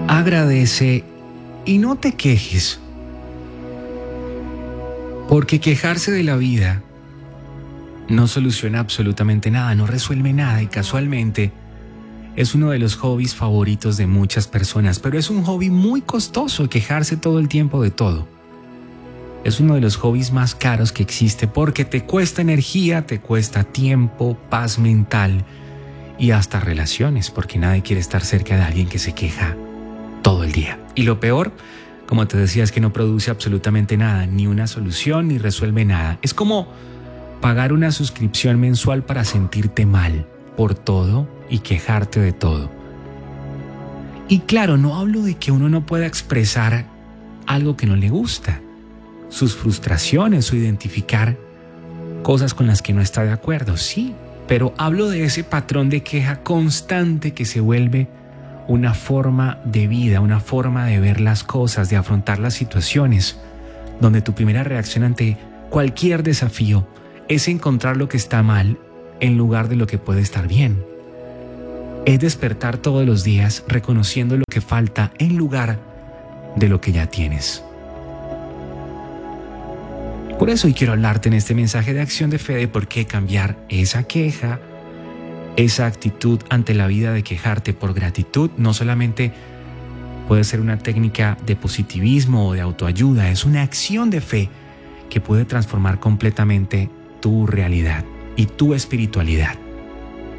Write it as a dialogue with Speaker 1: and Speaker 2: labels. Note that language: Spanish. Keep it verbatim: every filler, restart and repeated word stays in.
Speaker 1: agradece y no te quejes. Porque quejarse de la vida no soluciona absolutamente nada, no resuelve nada, y casualmente es uno de los hobbies favoritos de muchas personas, pero es un hobby muy costoso, quejarse todo el tiempo de todo. Es uno de los hobbies más caros que existe porque te cuesta energía, te cuesta tiempo, paz mental y hasta relaciones, porque nadie quiere estar cerca de alguien que se queja todo el día. Y lo peor, como te decía, es que no produce absolutamente nada, ni una solución, ni resuelve nada. Es como pagar una suscripción mensual para sentirte mal por todo y quejarte de todo. Y claro, no hablo de que uno no pueda expresar algo que no le gusta, sus frustraciones o identificar cosas con las que no está de acuerdo, sí, pero hablo de ese patrón de queja constante que se vuelve una forma de vida, una forma de ver las cosas, de afrontar las situaciones, donde tu primera reacción ante cualquier desafío es encontrar lo que está mal en lugar de lo que puede estar bien. Es despertar todos los días reconociendo lo que falta en lugar de lo que ya tienes. Por eso hoy quiero hablarte en este mensaje de Acción de Fe de por qué cambiar esa queja, esa actitud ante la vida de quejarte por gratitud. No solamente puede ser una técnica de positivismo o de autoayuda, es una acción de fe que puede transformar completamente tu realidad y tu espiritualidad.